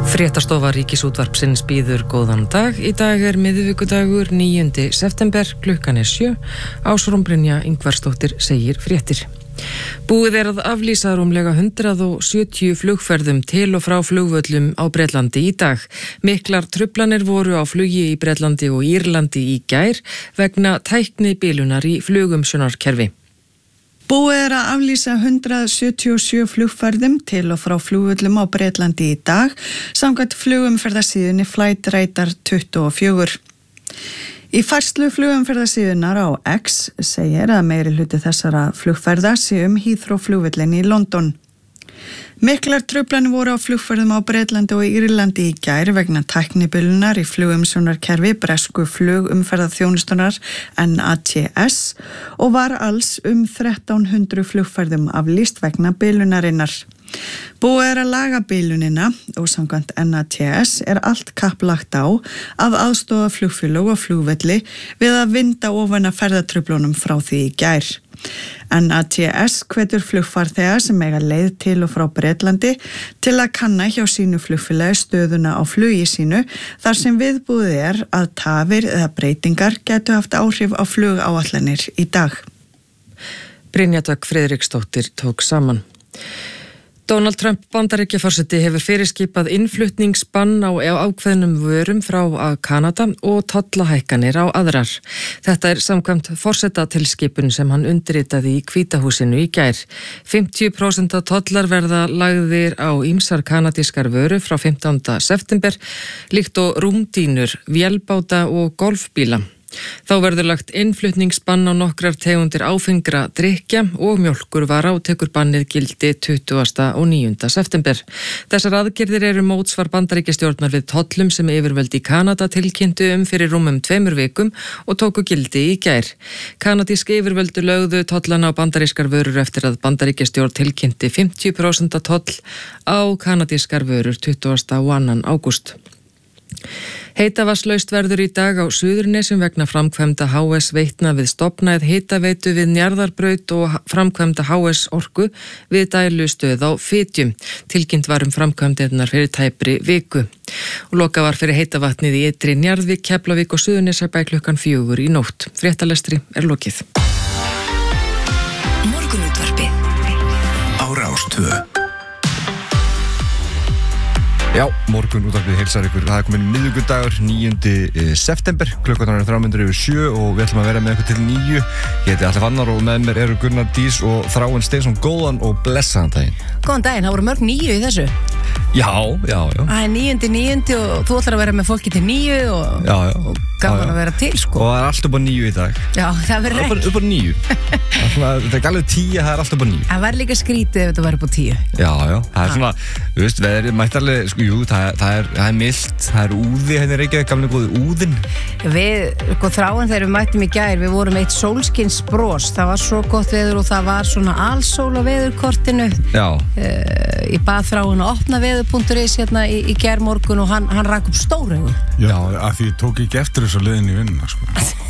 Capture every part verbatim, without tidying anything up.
Fréttastofa Ríkisútvarpsins býður góðan dag. Í dag er miðvikudagur níundi september, klukkan er sjö. Ásrún Brynja Ingvarsdóttir segir fréttir. Búið er að aflýsa rúmlega hundrað og sjötíu flugferðum til og frá flugvöllum á Bretlandi í dag. Miklar truflanir voru á flugi í Bretlandi og Írlandi í gær vegna tæknibilunar í flugumsjónarkerfi. Búið er að aflýsa hundrað sjötíu og sjö flugferðum til og frá flugvöllum á Bretlandi í dag, samkvæmt flugumferðarsíðunni Flightradar tuttugu og fjögur. Í færslu flugumferðarsíðunar á X segir að meiri hluti þessara flugferða sé um Heathrow flugvöllin í London. Miklar truflanir voru á flugferðum á Bretlandi og Írlandi í gær vegna tæknibilunar í flugumsjónarkerfi bresku flugumferðarþjónustunnar N A T S og var alls um þrettán hundruð flugferðum aflýst vegna bilunarinnar. Búið er að laga bilunina og samkvæmt N A T S er allt kapp lagt á að aðstoða flugfélög og flugvelli við að vinda ofan að ferðatruflunum frá því í gær. N A T S hvetur flugfarþega sem eiga leið til og frá Bretlandi til að kanna hjá sínu flugfélagi stöðuna á flugi sínu þar sem viðbúið er að tafir eða breytingar gætu haft áhrif á flugáætlanir í dag. Brynja Dögg Friðriksdóttir tók saman. Donald Trump Bandaríkjaforseti hefur fyrirskipað innflutningsbann á ákveðnum vörum frá Kanada og tollahækkanir á aðrar. Þetta er samkvæmt forsetatilskipun sem hann undirritaði í Hvíta húsinu í gær. fimmtíu prósent tollar verða lagðir á ýmsar kanadískar vöru frá fimmtánda september, líkt og rúmdýnur, vélbáta og golfbíla. Þá verður lagt innflutningsbann á nokkrar tegundir áfengra drykkja og mjólkurvara og tekur bannið gildi tuttugasta og níunda september. Þessar aðgerðir eru mótsvar Bandaríkjastjórnar við tollum sem yfirvöld í Kanada tilkynntu um fyrir rúmum tveimur vikum og tóku gildi í gær. Kanadísk yfirvöldu lögðu tollana á bandarískar vörur eftir að Bandaríkjastjórn tilkynnti fimmtíu prósent toll á kanadískar vörur tuttugasta og annan ágúst. Heitavatnslaust verður í dag á Suðurnesjum vegna framkvæmda H S Veitna við stofnæð hitaveitu við Njarðarbraut og framkvæmda H S Orku við dælustöð á Fitjum. Tilkynnt var um framkvæmdirnar fyrir tæpri viku. Og loka var fyrir heitavatnið í Ytri Njarðvík, Keflavík og Suðurnesjabæ klukkan fjögur í nótt. Fréttalestri er lokið. Morgunútvarpið á Rás tvö. Já, morgun útvarpið heilsar ykkur. Það er komin miðvikudagur níundi september, klukkan er þrjár mínútur yfir sjö og við ætlum að vera með ykkur til níu. Ég heiti Atli Fannar og með mér eru Gunnar Dís og Þráinn Steinsson. Góðan og blessaðan daginn. Góðan daginn, það voru mörg níu í þessu. Já, já, já. Það er níundi, níundi og þú ætlar að vera með fólki til níu og, já, já. og gaman já, já. að vera til, sko. Og það er allt upp á níu í dag. Já, það verður ekki. Upp á níu. Þetta er ekki alveg tíu, það er allt upp á níu. Það verður líka skrítið ef þetta verður upp á tíu. Já, já, það er svona, þú veist, veðrið mætti alveg, sko, jú, það, það er, það er milt, það er úði, hérna er ekki gamlega góði úðin. Við, sko, Þráinn þegar við mættum í gær, við vorum eitt sólskinsbros, það var svo gott veður og það var svona allsól á veðurkortinu. Já. Uh, ég bað Þráinn að opna veður punktur is hérna í, í gærmorgun og hann, hann rak upp stóraugu. Já, af því ég tók ekki eftir þessu leiðin í vinnuna, sko.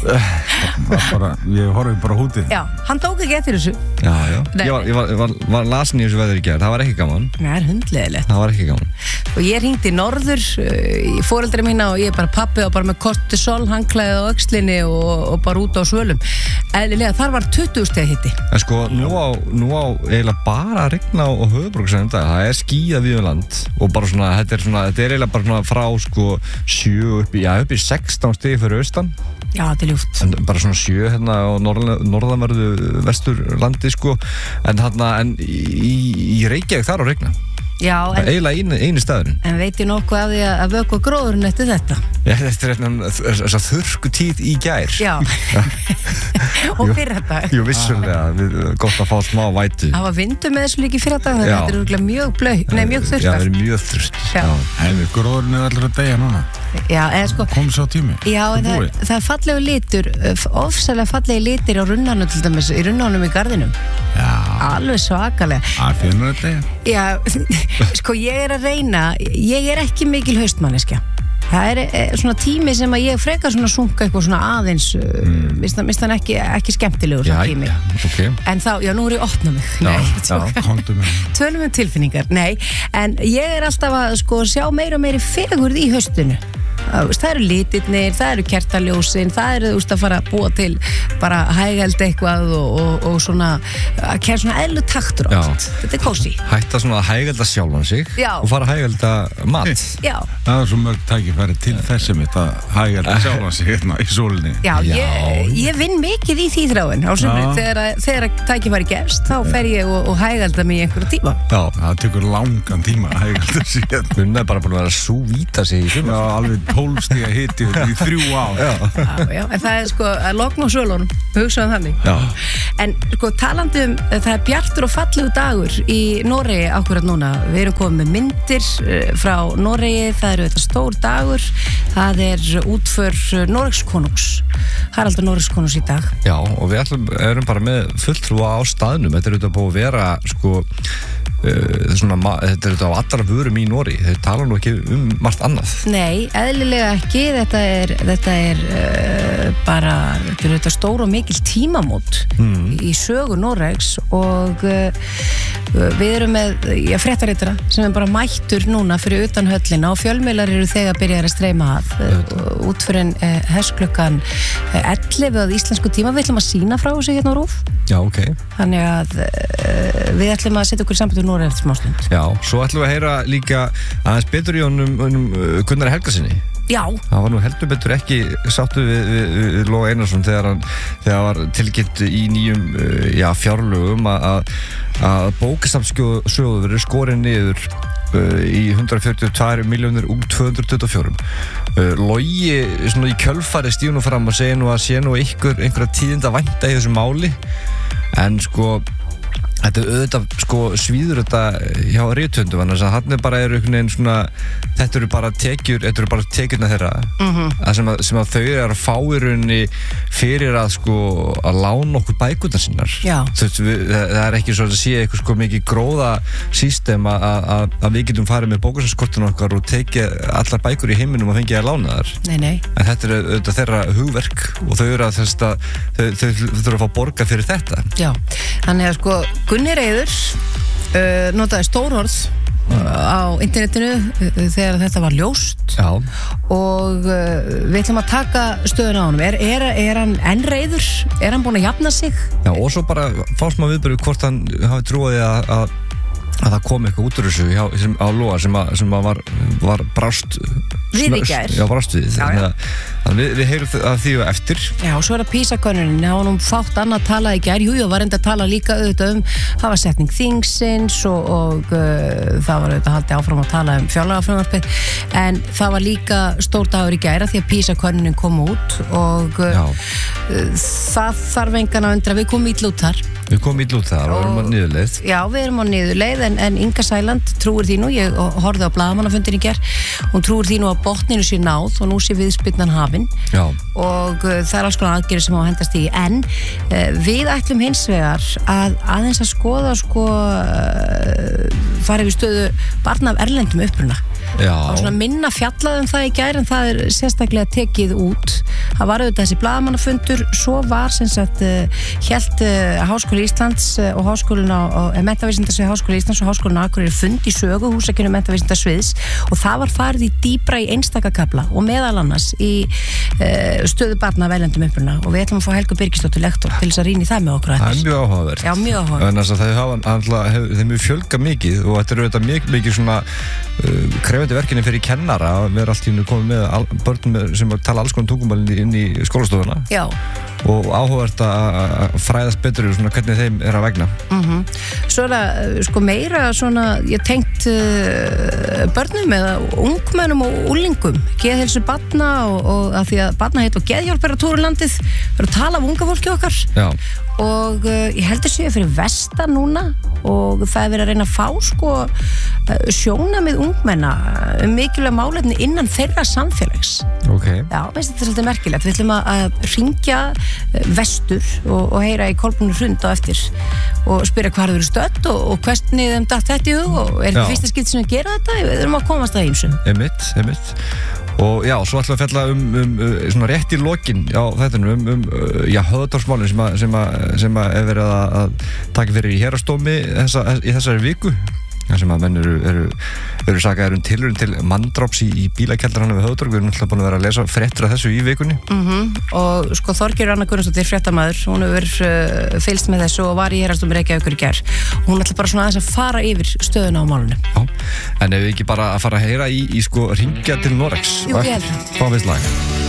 bara, ég horfði bara hútið. Já, hann tók ekki eftir þessu. Já, já. Nei. Ég var, ég var, var, var lasin í þessu veður í gær, það var ekki gaman. Nei, það er hundleiðilegt. Það var ekki gaman. Og ég hringdi í norður í foreldra mína og ég bara pappi og bara með kortisol, handklæðið á öxlinni og, og bara út á svölum. Eðlilega, þar var tuttugu stiga hiti. En sko, nú á, nú á eiginlega bara að rigna á, á höfuðborgarsvæðinu dag. Það er skýjað víða um land og bara svona, þetta er svona, þetta er eiginlega bara svona frá sko sjö upp í, já, upp í sextán stigi fyrir austan. Já, þetta er ljúft. En bara svona sjö hérna á norðan, norðanverðu vesturlandi sko, en hérna, en í, í Reykjavík þar á rigna. Já, en eiginlega eini, eini staðurinn. En veit ég nokkuð af því að vökva gróðurinn eftir þetta? Já, þetta er hérna þess að þurrku tíð í gær. Já. Og fyrir þetta. Jú, vissulega, við, gott að fá smá vætu. Það var vindur með þessu líki fyrir þetta, þannig að þetta er mjög blöð, nei, mjög þurrkast. Já, það er mjög þurrt. Já. En gróðurinn er allir að deyja núna. Já, eða sko. Kom svo tími. Já, það, það er fallegu litur, ofsalega fallegi litir á runnanum til dæmis, í runnanum í garðinum. Já. Alveg svakalega. Það finnur að deyja. Já, sko ég er að reyna, ég er ekki mikil haustmanneskja. það er e, svona tími sem að ég frekar svona sunka eitthvað svona aðeins mm. mist hann ekki, ekki skemmtilegur já, tími já, okay. En þá, já nú er ég að opna mig já, Nei, já, tölum um tilfinningar Nei, en ég er alltaf að sko sjá meira og meiri fegurð í haustinu Það eru litirnir, það eru kertaljósin, það eru úst, að fara að búa til bara hægæld eitthvað og, og, og svona að kæra svona eðlu taktur á allt. Þetta er kósi. Hætta svona að hægælda sjálfan sig Já. Og fara að hægælda mat. Já. Það er svo mörg tækifæri til þessi mitt að hægælda sjálfan sig hérna í sólinni. Já, ég, ég vinn mikið í því þráin á sumri. Þegar, þegar tækifæri gefst, þá fer ég og, og hægælda mig í einhverju tíma. Já, það tekur langan tíma að hægælda sig hérna. Hún er bara búin að vera að súvíta sig í sumar. Já, alveg tólfstíga hiti í þrjú ár. Já. Já, já, en það er sko að lokna á svölunum, hugsaðum þannig. Já. En sko talandi um, það er bjartur og fallegu dagur í Noregi akkurat núna. Við erum komið með myndir frá Noregi, það eru þetta stór dagur. Það er útför Noregskonungs, Haraldar Noregskonungs í dag. Já, og við ætlum, erum bara með fulltrúa á staðnum. Þetta er auðvitað búið að vera sko Uh, svona, þetta er þetta á allra vörum í Nóri þeir tala nú ekki um margt annað Nei, eðlilega ekki þetta er, þetta er uh, bara þetta er þetta stór og mikil tímamót mm. í sögu Noregs og uh, við erum með já, fréttaritara sem er bara mættur núna fyrir utan höllina og fjölmiðlar eru þegar byrjar að streyma að uh, út fyrir en uh, hersklukkan uh, ellefu að íslensku tíma við ætlum að sína frá þessu hérna á RÚV Já, ok Þannig að uh, við ætlum að setja okkur samband Nóri eftir smástund. Já, svo ætlum við að heyra líka aðeins betur í honum um, um Gunnar Helgasyni. Já. Það var nú heldur betur ekki sáttu við, við, við Lóa Einarsson þegar hann þegar var tilkynnt í nýjum já, fjárlögum að að bókasafnssjóður verið skorinn niður uh, í hundrað fjörutíu og tvær milljónir úr tvö hundruð tuttugu og fjögur. Uh, Logi svona í kjölfari stíð nú fram og segja nú að sé nú einhver, einhverja tíðinda vænta í þessu máli en sko Þetta er auðvitað, sko, svíður þetta hjá rithöndum, þannig að hann er bara er einhvern veginn svona, þetta eru bara tekjur, þetta eru bara tekjurna þeirra, mm-hmm. að sem, að, sem að þau eru að fá í rauninni fyrir að, sko, að lána okkur bækurnar sinnar. Já. Þú veist, við, það er ekki svo að sé eitthvað, sko, mikið gróða system að, að, að við getum farið með bókasafnskortinu okkar og tekið allar bækur í heiminum og fengið að lána þar. Nei, nei. En þetta er auðvitað þeirra hugverk og þau eru að þess að, þau, þau, þau þurfa að fá borga fyrir þetta. Já. Þannig að, sko, Gunni Reiður uh, notaði stórorð uh, á internetinu uh, þegar þetta var ljóst Já. og uh, við ætlum að taka stöðuna á honum er, er, er hann enn reiður? Er hann búinn að jafna sig? Já, og svo bara fást maður viðbyrju hvort hann hafi trúið að, að að það kom eitthvað út úr þessu hjá, sem, á Lóa sem, að, sem að var, var brást við í gær já, brást við já, já. Að við, við heyrum að því og eftir Já, og svo er það PISA-könnunin það var nú fátt annað að tala í gær jú, og var enda að tala líka auðvitað um það var setning þingsins og, og uh, það var auðvitað haldið áfram að tala um fjárlagafrumvarpið en það var líka stór dagur í gær því að PISA-könnunin kom út og uh, það þarf engan að undra við komum ítl út þar Við komum ítl út þar og við erum á niðurleið Já, við erum á niðurleið en, en Inga Sæland trúir því nú, ég horfði á blaðamannafundin í gær hún trúir því nú að botninu sé náð og nú sé viðspyrnan hafin Já. og uh, það er alls konar aðgerðir sem á að hendast í en uh, við ætlum hins vegar að aðeins að skoða sko uh, fara yfir stöðu barna af erlendum uppruna Já. og svona minna fjallað um það í gær en það er sérstaklega tekið út það var auðvitað þessi blaðamannafundur svo var sem sagt uh, hélt uh, Háskóli Íslands uh, og Háskólinn á uh, Menntavísindasvið Háskóli Íslands og Háskólinn á Akureyri fund í sögu húsakynnu Menntavísindasviðs og það var farið í dýpra í einstakakabla og meðal annars í uh, stöðu barna af erlendum uppruna og við ætlum að fá Helgu Birgisdóttur lektor til þess að rýna í það með okkur Það er mjög áhugavert Já, mjög áhugavert Það hefur hef, hef fjölgað mikið og þetta er auðvitað mikið, mikið svona uh, krefandi verkefni fyrir kennara að vera allt í nú komið með al, börnum sem tala alls konar tungumál inn í skólastofuna Já. og áhugavert að fræðast betur svona hvernig þeim er að vegna mm-hmm. Svo er það sko meira svona ég tengt uh, börnum eða ungmennum og úlingum geðheilsu barna og, og að því að barna heit og geðhjálp er að túra landið fyrir að tala af unga fólki okkar Já. og uh, ég heldur séu fyrir vestan núna og það er verið að reyna að fá sko uh, sjóna með ungmenna um mikilvæg málefni innan þeirra samfélags okay. Já, veist þetta er svolítið merkilegt við ætlum að, að ringja vestur og, og heyra í Kolbrúnu Hrund á eftir og spyrja hvað eru stödd og, og hvernig þeim datt þetta í hug og er þetta fyrsta skipt sem við gera þetta við erum að komast að ýmsum Einmitt, einmitt Og já, svo ætlum við að fjalla um, um, um svona rétt í lokin á þettunum um, um já, höfðardómsmálin sem að, sem að, sem að er verið að, að taka fyrir í hérastómi þessa, í þessari viku. Sem að menn eru, eru, eru sakaðir um tilraun til manndráps í, í bílakjallarana við Höfðatorg. Við erum alltaf búin að vera að lesa fréttir af þessu í vikunni. Mm-hmm. Og sko Þorgerður Anna Gunnarsdóttir, fréttamaður, hún hefur uh, fylgst með þessu og var í Héraðsdómi Reykjavíkur í gær. Hún ætla bara svona aðeins að fara yfir stöðuna á málunum. Já, en ef við ekki bara að fara að heyra í, í sko ringja til Noregs. Jú, ég held það. Hvað finnst lag?